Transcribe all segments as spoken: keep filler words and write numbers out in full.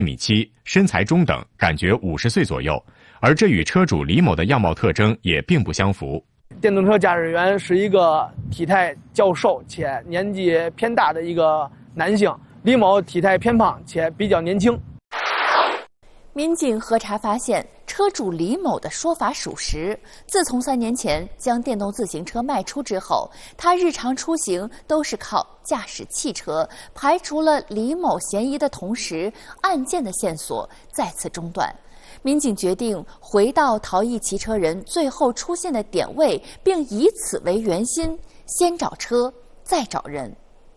一米七，身材中等，感觉五十岁左右，而这与车主李某的样貌特征也并不相符。 电动车驾驶员是一个体态较瘦且年纪偏大的一个男性，李某体态偏胖且比较年轻。 民警核查发现，车主李某的说法属实。自从三年前将电动自行车卖出之后，他日常出行都是靠驾驶汽车。排除了李某嫌疑的同时，案件的线索再次中断。民警决定回到逃逸骑车人最后出现的点位，并以此为圆心，先找车，再找人。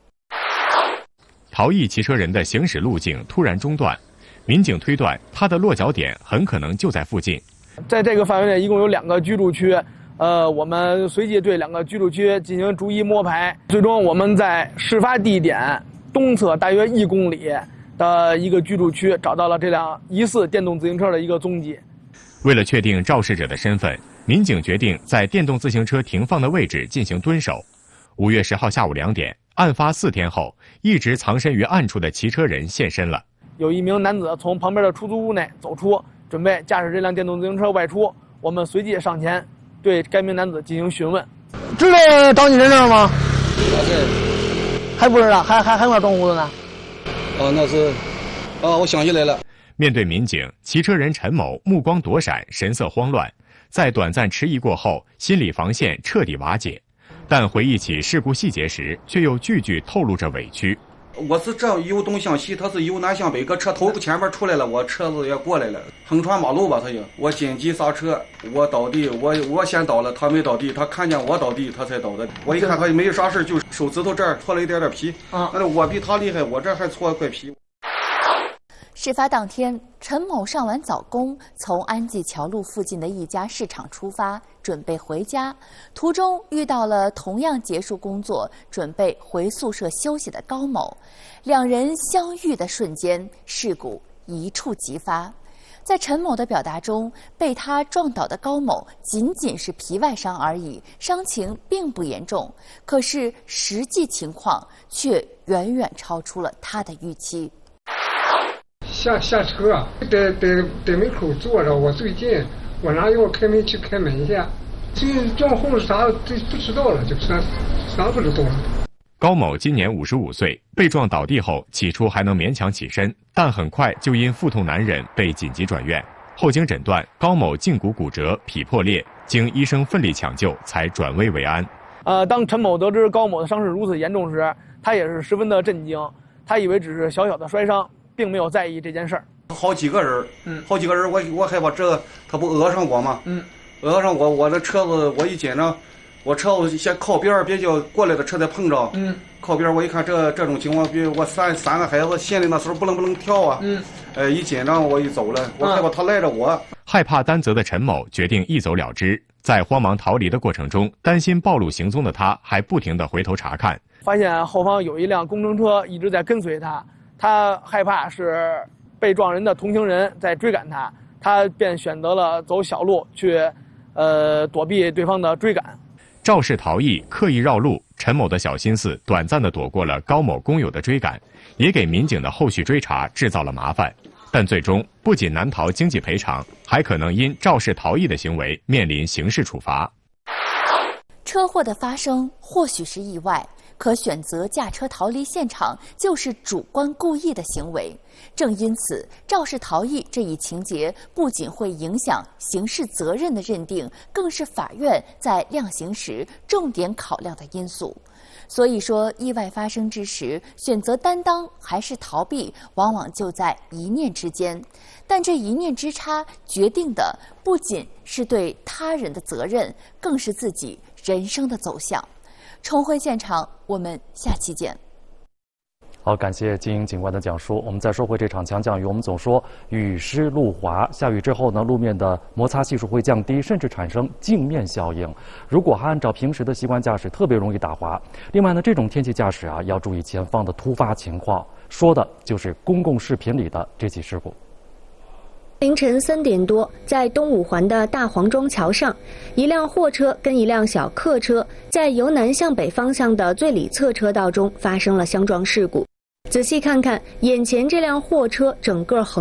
逃逸骑车人的行驶路径突然中断。民警推断，他的落脚点很可能就在附近。 在这个范围内，一共有两个居住区，呃，我们随即对两个居住区进行逐一摸排，最终我们在事发地点东侧大约一公里的一个居住区找到了这辆疑似电动自行车的一个踪迹。 为了确定肇事者的身份，民警决定在电动自行车停放的位置进行蹲守。五月十号下午两点，案发四天后，一直藏身于暗处的骑车人现身了。 有一名男子从旁边的出租屋内走出，准备驾驶这辆电动自行车外出。我们随即上前对该名男子进行询问。 知道找你人证吗？还不知道，还还还块动物的呢。 哦，那是，哦，我想起来了。 面对民警，骑车人陈某目光躲闪，神色慌乱。在短暂迟疑过后，心理防线彻底瓦解。但回忆起事故细节时，却又句句透露着委屈。 我是这由东向西，他是由南向北，个车头前面出来了，我车子也过来了，横穿马路吧，他就我紧急刹车，我倒地，我我先倒了，他没倒地，他看见我倒地，他才倒的。我一看他也没有啥事，就手指头这儿搓了一点点皮，啊，那我比他厉害，我这还搓一块皮。 事发当天，陈某上完早工，从安济桥路附近的一家市场出发，准备回家。途中遇到了同样结束工作、准备回宿舍休息的高某。两人相遇的瞬间，事故一触即发。在陈某的表达中，被他撞倒的高某仅仅是皮外伤而已，伤情并不严重。可是实际情况却远远超出了他的预期。 下下车，在在在门口坐着，我最近，我拿钥匙开门去开门去，至于撞后啥这不知道了，就啥啥不知道了。 高某今年五十五岁，被撞倒地后，起初还能勉强起身，但很快就因腹痛难忍被紧急转院。后经诊断，高某胫骨骨折、脾破裂，经医生奋力抢救，才转危为安。 呃，当陈某得知高某的伤势如此严重时，他也是十分的震惊，他以为只是小小的摔伤。并没有在意这件事儿。 好几个人，嗯，好几个人，我我害怕这他不讹上我吗？ 嗯， 讹上我，我的车子我一紧张，我车子先靠边，别叫过来的车再碰着。 嗯， 靠边，我一看这这种情况，比如我三三个孩子，心里那时候不能不能跳啊。 嗯， 呃，一紧张我一走了，我害怕他赖着我。 嗯、害怕担责的陈某决定一走了之，在慌忙逃离的过程中，担心暴露行踪的他，还不停地回头查看， 发现后方有一辆工程车一直在跟随他。他害怕是被撞人的同行人在追赶他，他便选择了走小路去，呃，躲避对方的追赶。 肇事逃逸，刻意绕路，陈某的小心思短暂地躲过了高某工友的追赶，也给民警的后续追查制造了麻烦。但最终不仅难逃经济赔偿，还可能因肇事逃逸的行为面临刑事处罚。 车祸的发生或许是意外，可选择驾车逃离现场就是主观故意的行为。正因此，肇事逃逸这一情节不仅会影响刑事责任的认定，更是法院在量刑时重点考量的因素。所以说，意外发生之时，选择担当还是逃避，往往就在一念之间。但这一念之差，决定的不仅是对他人的责任，更是自己人生的走向。重回现场，我们下期见。 好，感谢金英警官的讲述。我们再说回这场强降雨，我们总说雨湿路滑，下雨之后呢，路面的摩擦系数会降低，甚至产生镜面效应。如果还按照平时的习惯驾驶，特别容易打滑。另外呢，这种天气驾驶啊，要注意前方的突发情况，说的就是公共视频里的这起事故。 凌晨三点多，在东五环的大黄庄桥上，一辆货车跟一辆小客车在由南向北方向的最里侧车道中发生了相撞事故。仔细看看，眼前这辆货车整个横